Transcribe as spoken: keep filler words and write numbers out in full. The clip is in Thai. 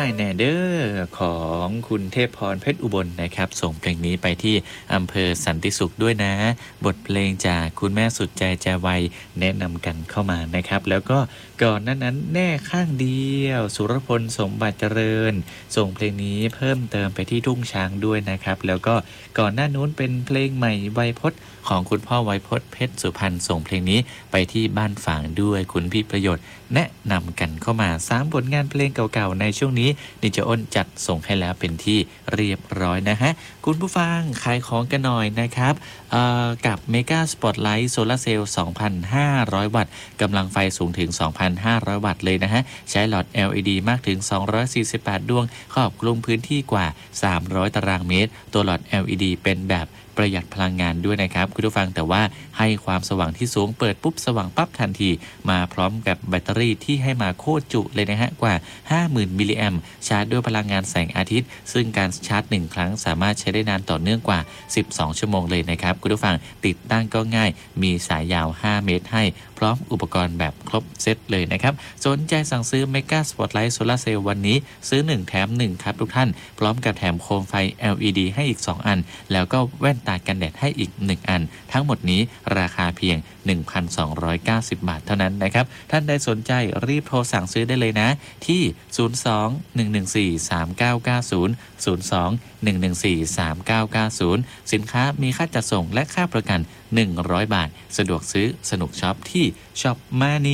แน่เด้อของคุณเทพพรเพชรอุบลนะครับส่งเพลงนี้ไปที่อำเภอสันติสุขด้วยนะบทเพลงจากคุณแม่สุดใจแจวัยแนะนำกันเข้ามานะครับแล้วก็ก่อนหน้านั้นแน่ข้างเดียวสุรพลสมบัติเจริญส่งเพลงนี้เพิ่มเติมไปที่ทุ่งช้างด้วยนะครับแล้วก็ก่อนหน้านู้นเป็นเพลงใหม่ไวยพจน์ของคุณพ่อไวยพจน์เพชรสุพรรณส่งเพลงนี้ไปที่บ้านฝางด้วยคุณพี่ประโยชน์แนะนำกันเข้ามาสามผลงานเพลงเก่าๆในช่วงนี้นิจอ้นจัดส่งให้แล้วเป็นที่เรียบร้อยนะฮะคุณผู้ฟังขายของกันหน่อยนะครับกับเมกาสปอตไลท์โซลาร์เซลล์ สองพันห้าร้อย วัตต์กำลังไฟสูงถึง สองพันห้าร้อย วัตต์เลยนะฮะใช้หลอด แอล อี ดี มากถึง สองร้อยสี่สิบแปด ดวงครอบคลุมพื้นที่กว่า สามร้อย ตารางเมตรตัวหลอด แอล อี ดี เป็นแบบประหยัดพลังงานด้วยนะครับคุณผู้ฟังแต่ว่าให้ความสว่างที่สูงเปิดปุ๊บสว่างปั๊บทันทีมาพร้อมกับแบตเตอรี่ที่ให้มาโคตรจุเลยนะฮะกว่า ห้าหมื่น มิลลิแอมป์ชาร์จด้วยพลังงานแสงอาทิตย์ซึ่งการชาร์จหนึ่งครั้งสามารถใช้ได้นานต่อเนื่องกว่าสิบสองชั่วโมงเลยนะครับคุณผู้ฟังติดตั้งก็ง่ายมีสายยาวห้าเมตรให้พร้อมอุปกรณ์แบบครบเซตเลยนะครับสนใจสั่งซื้อ Mega Spotlight Solar Cell วันนี้ซื้อหนึ่งแถมหนึ่งครับทุกท่านพร้อมกับแถมโคมไฟ แอล อี ดี ให้อีกสองอันแล้วก็แว่นตากันแดดให้อีกหนึ่งอันทั้งหมดนี้ราคาเพียง หนึ่งพันสองร้อยเก้าสิบ บาทเท่านั้นนะครับท่านใดสนใจรีบโทรสั่งซื้อได้เลยนะที่ศูนย์ สอง หนึ่ง หนึ่ง สี่ สาม เก้า เก้า ศูนย์ ศูนย์ สอง หนึ่ง หนึ่ง สี่ สาม เก้า เก้า ศูนย์สินค้ามีค่าจัดส่งและค่าประกันหนึ่งร้อยบาทสะดวกซื้อสนุกช็อปที่ช็อปมานี